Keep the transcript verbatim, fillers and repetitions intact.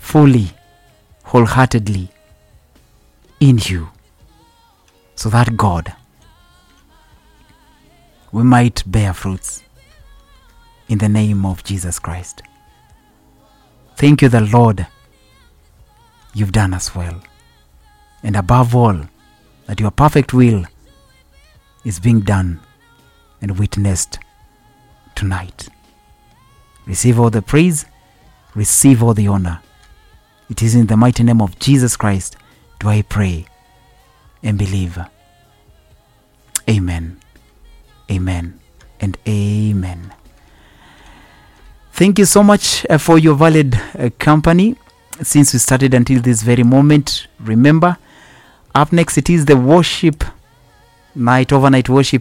fully, wholeheartedly in you, so that God, we might bear fruits in the name of Jesus Christ. Thank you, the Lord. You've done us well. And above all, that your perfect will is being done and witnessed tonight. Receive all the praise, receive all the honor. It is in the mighty name of Jesus Christ do I pray and believe. Amen, amen, and amen. Thank you so much uh, for your valid uh, company since we started until this very moment. Remember, up next it is the worship night, overnight worship